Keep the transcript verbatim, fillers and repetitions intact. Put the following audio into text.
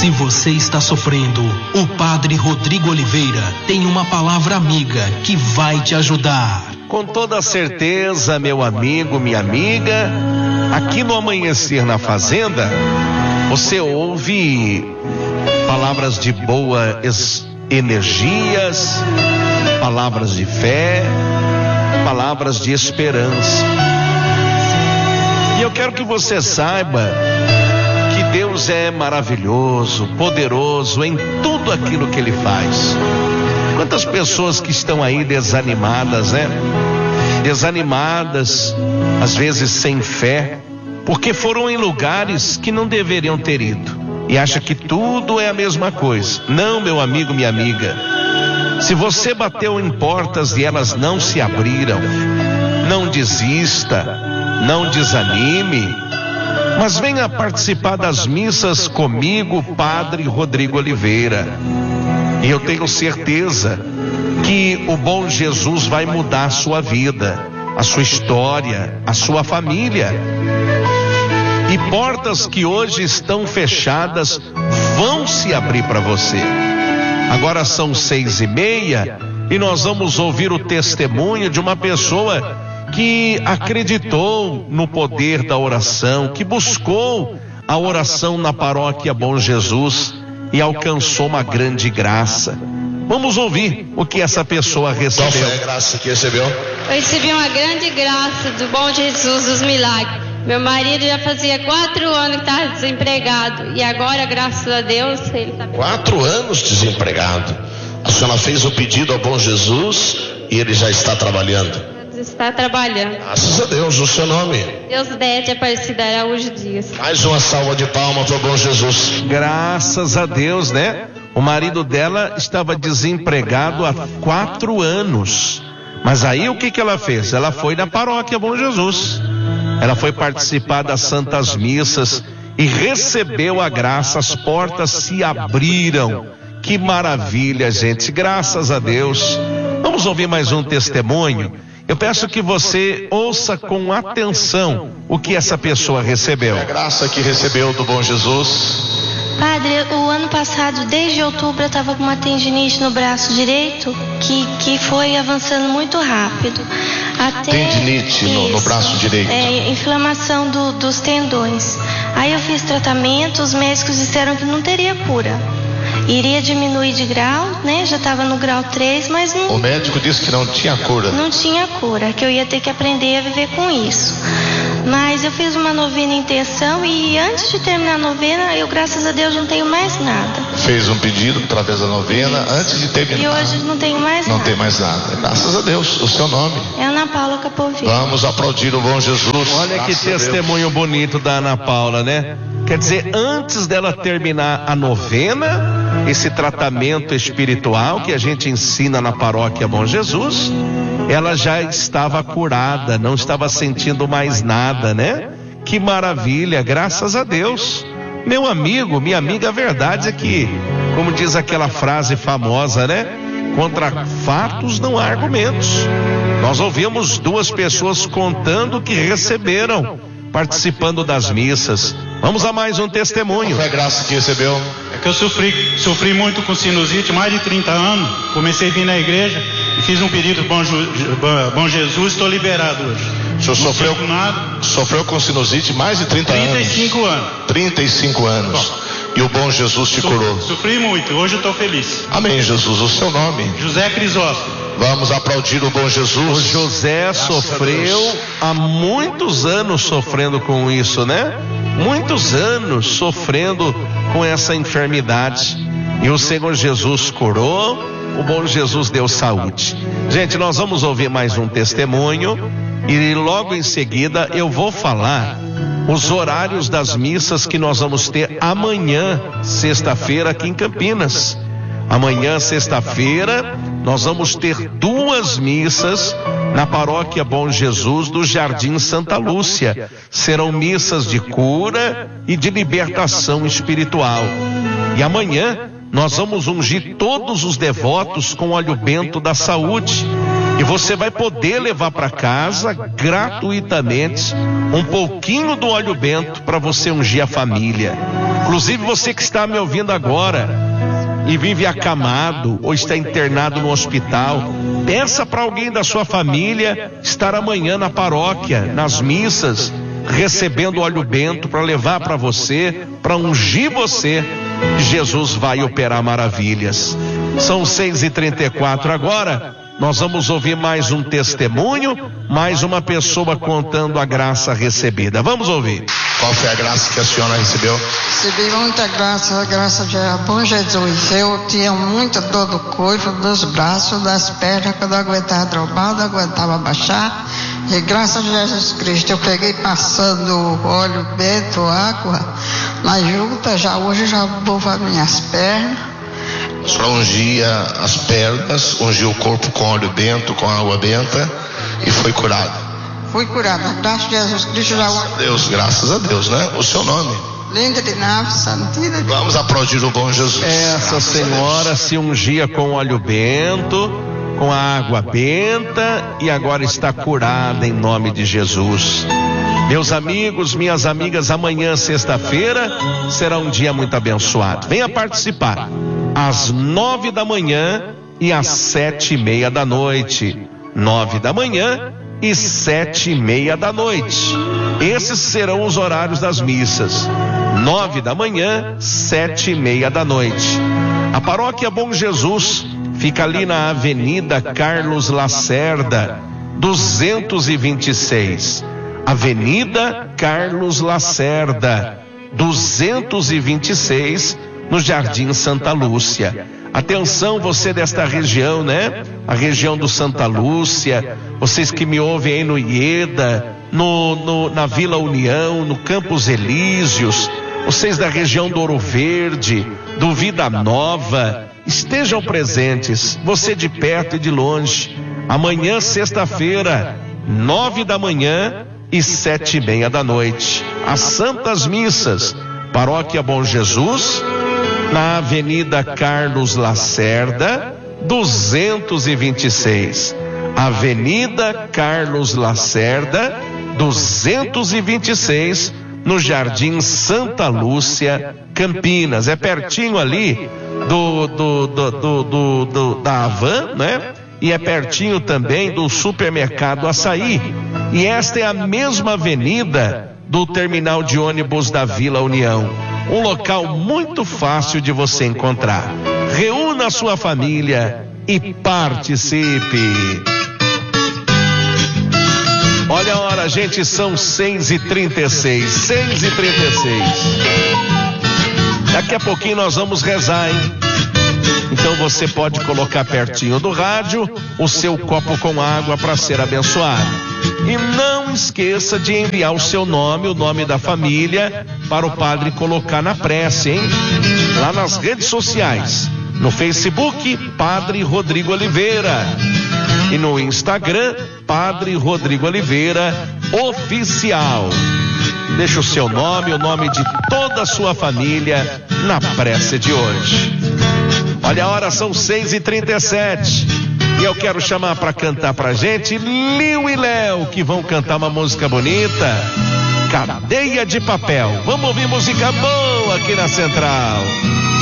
Se você está sofrendo, o Padre Rodrigo Oliveira tem uma palavra amiga que vai te ajudar. Com toda certeza, meu amigo, minha amiga, aqui no Amanhecer na Fazenda, você ouve palavras de boas energias, palavras de fé, palavras de esperança. E eu quero que você saiba que Deus é maravilhoso, poderoso em tudo aquilo que Ele faz. Quantas pessoas que estão aí desanimadas, né? Desanimadas, às vezes sem fé, porque foram em lugares que não deveriam ter ido e acha que tudo é a mesma coisa. Não, meu amigo, minha amiga. Se você bateu em portas e elas não se abriram, não desista, não desanime, mas venha participar das missas comigo, Padre Rodrigo Oliveira. E eu tenho certeza que o bom Jesus vai mudar a sua vida, a sua história, a sua família. E portas que hoje estão fechadas vão se abrir para você. Agora são seis e meia e nós vamos ouvir o testemunho de uma pessoa que acreditou no poder da oração, que buscou a oração na paróquia Bom Jesus e alcançou uma grande graça. Vamos ouvir o que essa pessoa recebeu. Qual foi a graça que recebeu? Eu recebi uma grande graça do Bom Jesus dos Milagres. Meu marido já fazia quatro anos que estava desempregado e agora, graças a Deus, ele está... Quatro anos desempregado. A senhora fez o pedido ao Bom Jesus e ele já está trabalhando. Está trabalhando. Graças a Deus. O seu nome? Deusdete Aparecida Araújo Dias. Mais uma salva de palmas para o Bom Jesus. Graças a Deus, né? O marido dela estava desempregado há quatro anos. Mas aí o que que ela fez? Ela foi na paróquia Bom Jesus. Ela foi participar das santas missas e recebeu a graça. As portas se abriram. Que maravilha, gente. Graças a Deus. Vamos ouvir mais um testemunho. Eu peço que você ouça com atenção o que essa pessoa recebeu. A graça que recebeu do Bom Jesus. Padre, o ano passado, desde outubro, eu estava com uma tendinite no braço direito que, que foi avançando muito rápido. Até tendinite no, no braço direito. É, inflamação do, dos tendões. Aí eu fiz tratamento, os médicos disseram que não teria cura. Iria diminuir de grau, né? Já estava no grau três, mas não... O médico disse que não tinha cura. Não tinha cura, que eu ia ter que aprender a viver com isso. Mas eu fiz uma novena em intenção e antes de terminar a novena, eu, graças a Deus, não tenho mais nada. Fez um pedido através da novena antes de terminar. E hoje não tenho mais não nada. Não tem mais nada. Graças a Deus. O seu nome? É Ana Paula Capovilla. Vamos aplaudir o Bom Jesus. Olha que testemunho bonito da Ana Paula, né? Quer dizer, antes dela terminar a novena, esse tratamento espiritual que a gente ensina na paróquia Bom Jesus, ela já estava curada, não estava sentindo mais nada, né? Que maravilha, graças a Deus. Meu amigo, minha amiga, a verdade é que, como diz aquela frase famosa, né? Contra fatos não há argumentos. Nós ouvimos duas pessoas contando que receberam, participando das missas. Vamos a mais um testemunho. Qual foi a graça que recebeu? É que eu sofri, sofri muito com sinusite, mais de trinta anos. Comecei a vir na igreja e fiz um pedido Bom, Bom Jesus, estou liberado hoje. O senhor sofreu, sofreu com sinusite mais de trinta anos? trinta e cinco anos. trinta e cinco anos. Bom, e o Bom Jesus te so, curou? Sofri muito, hoje eu estou feliz. Amém, Jesus. O seu nome? José Crisóstomo. Vamos aplaudir o Bom Jesus. O José Graças sofreu há muitos anos sofrendo com isso, né? Muitos anos sofrendo com essa enfermidade. E o Senhor Jesus curou, o Bom Jesus deu saúde. Gente, nós vamos ouvir mais um testemunho e logo em seguida eu vou falar os horários das missas que nós vamos ter amanhã, sexta-feira, aqui em Campinas. Amanhã, sexta-feira, nós vamos ter duas missas na paróquia Bom Jesus do Jardim Santa Lúcia. Serão missas de cura e de libertação espiritual. E amanhã nós vamos ungir todos os devotos com óleo bento da saúde. E você vai poder levar para casa gratuitamente um pouquinho do óleo bento para você ungir a família. Inclusive você que está me ouvindo agora e vive acamado ou está internado no hospital, peça para alguém da sua família estar amanhã na paróquia, nas missas, recebendo óleo bento para levar para você, para ungir você. Jesus vai operar maravilhas. São seis e trinta e quatro agora. Nós vamos ouvir mais um testemunho, mais uma pessoa contando a graça recebida. Vamos ouvir. Qual foi a graça que a senhora recebeu? Recebi muita graça, a graça de bom Jesus. Eu tinha muita dor do corpo, dos braços, das pernas, quando eu aguentava drobado, aguentava baixar. E graças a Jesus Cristo, eu peguei passando óleo bento, água, na junta, já hoje já vou para minhas pernas. A senhora ungia as pernas, ungia o corpo com óleo bento, com água benta e foi curado. Fui curada, graças a Jesus Cristo. Já... Deus, graças a Deus, né? O seu nome? Linda de Naves, Santina. Vamos aplaudir o bom Jesus. Essa graças senhora se ungia com óleo bento, com a água benta e agora está curada em nome de Jesus. Meus amigos, minhas amigas, amanhã, sexta-feira, será um dia muito abençoado. Venha participar. Às nove da manhã e às sete e meia da noite. Nove da manhã e sete e meia da noite. Esses serão os horários das missas. Nove da manhã, sete e meia da noite. A paróquia Bom Jesus fica ali na Avenida Carlos Lacerda, duzentos e vinte e seis. Avenida Carlos Lacerda, duzentos e vinte e seis, no Jardim Santa Lúcia. Atenção, você desta região, né? A região do Santa Lúcia, vocês que me ouvem aí no Ieda, no, no, na Vila União, no Campos Elíseos, vocês da região do Ouro Verde, do Vida Nova, estejam presentes, você de perto e de longe. Amanhã, sexta-feira, nove da manhã e sete e meia da noite. As Santas Missas, Paróquia Bom Jesus, na Avenida Carlos Lacerda, duzentos e vinte e seis. Avenida Carlos Lacerda, duzentos e vinte e seis, no Jardim Santa Lúcia, Campinas. É pertinho ali do, do, do, do, do, do da Havan, né? E é pertinho também do supermercado Açaí. E esta é a mesma avenida do terminal de ônibus da Vila União. Um local muito fácil de você encontrar. Reúna a sua família e participe. Olha a hora, gente, são seis e trinta e seis. seis e trinta e seis. Daqui a pouquinho nós vamos rezar, hein? Então você pode colocar pertinho do rádio o seu copo com água para ser abençoado. E não esqueça de enviar o seu nome, o nome da família, para o padre colocar na prece, hein? Lá nas redes sociais. No Facebook, Padre Rodrigo Oliveira. E no Instagram, Padre Rodrigo Oliveira Oficial. Deixa o seu nome, o nome de toda a sua família na prece de hoje. Olha a hora, são seis e trinta e sete. E eu quero chamar para cantar pra gente Liu e Léo, que vão cantar uma música bonita, Cadeia de Papel. Vamos ouvir música boa aqui na Central.